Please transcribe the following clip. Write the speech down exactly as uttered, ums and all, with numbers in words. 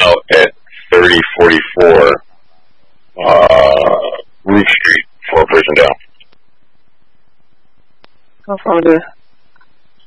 out at thirty forty-four uh, Roof Street for a person down. Affirmative.